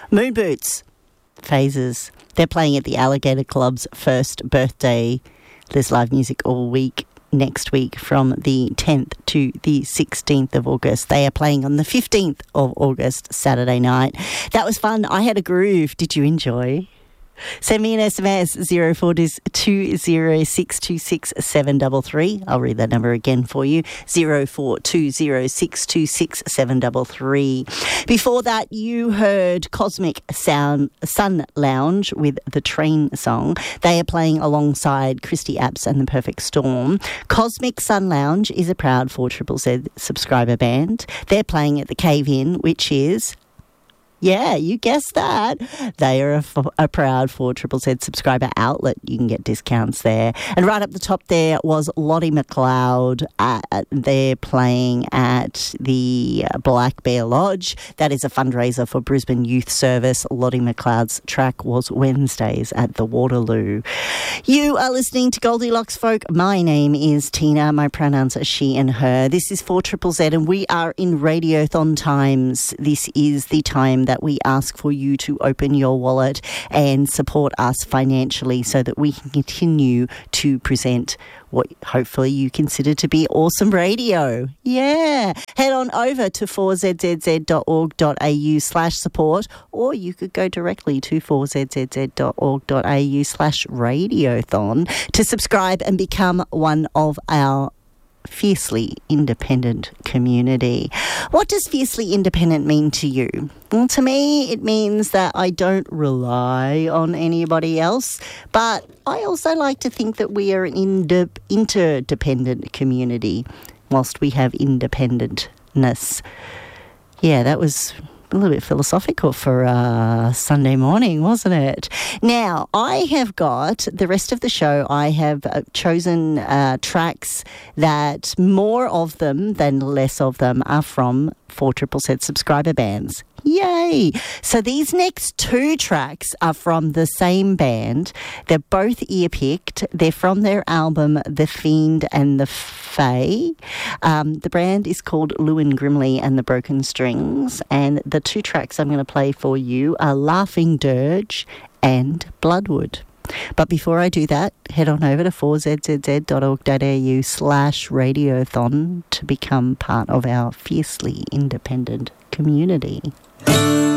Moon Boots, Phases. They're playing at the Alligator Club's first birthday. There's live music all week. Next week from the 10th to the 16th of August. They are playing on the 15th of August, Saturday night. That was fun. I had a groove. Did you enjoy? Send me an SMS, 0420626733. I'll read that number again for you, 0420626733. Before that, you heard Cosmic Sun Lounge with the Train song. They are playing alongside Christy Apps and the Perfect Storm. Cosmic Sun Lounge is a proud 4ZZZ subscriber band. They're playing at the Cave In, which is... yeah, you guessed that. They are a proud 4ZZZ subscriber outlet. You can get discounts there. And right up the top there was Lottie McLeod. They're playing at the Black Bear Lodge. That is a fundraiser for Brisbane Youth Service. Lottie McLeod's track was Wednesdays at the Waterloo. You are listening to Goldilocks Folk. My name is Tina. My pronouns are she and her. This is 4ZZZ and we are in Radiothon times. This is the time that we ask for you to open your wallet and support us financially so that we can continue to present what hopefully you consider to be awesome radio. Yeah. Head on over to 4zzz.org.au/support, or you could go directly to 4zzz.org.au/radiothon to subscribe and become one of our fiercely independent community. What does fiercely independent mean to you? Well, to me, it means that I don't rely on anybody else, but I also like to think that we are an interdependent community whilst we have independentness. Yeah, that was a little bit philosophical for Sunday morning, wasn't it? Now, I have got the rest of the show. I have chosen tracks that more of them than less of them are from 4ZZZ subscriber bands. Yay! So these next two tracks are from the same band. They're both ear-picked. They're from their album The Fiend and the Fae. The band is called Lewin Grimley and the Broken Strings. And the two tracks I'm going to play for you are Laughing Dirge and Bloodwood. But before I do that, head on over to 4zzz.org.au/radiothon to become part of our fiercely independent community.